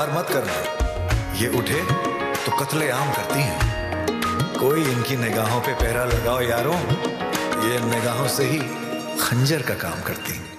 वार मत करना, ये उठे तो कत्ले आम करती हैं। कोई इनकी निगाहों पे पहरा लगाओ यारों, ये निगाहों से ही खंजर का काम करती हैं।